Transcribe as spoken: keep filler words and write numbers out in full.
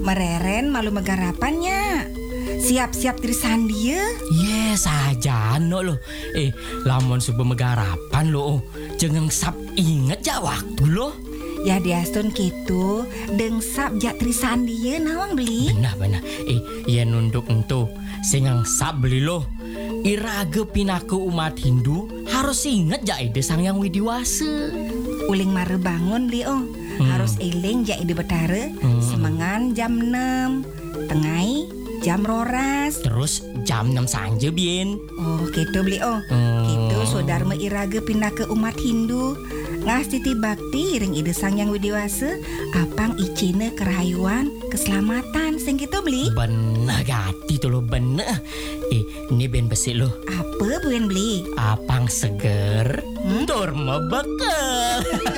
Mereren malu megarapannya. Siap-siap diri sandia. Yes aja no lo. Eh, lamun subuh megarapan lo. Jangan sap inget ja waktu lo. Ya diastun gitu, dengsap jak diri sandia nawang beli. Benar benar. Eh, ya nunduk ento. Singang sap beli lo. Iraga pinaku umat Hindu harus inget ja ide sang yang widiwasa. Uling mare bangun beli oh. Hmm. Harus eling jak ide betara. Hmm. Semangan jam enam. Tengai jam roras. Terus jam enam sanje bien. Oh gitu beli oh. Hmm. Gitu saudara iraga pindah ke umat Hindu. Ngas titi bakti ring ide sang yang widiwasa. Apang icine kerayuan keselamatan sing gitu beli. Bener gati tuh lo bener. Eh, ini ben besi lo. Apa buen beli? Apang seger. Hmm? Tur mebeke.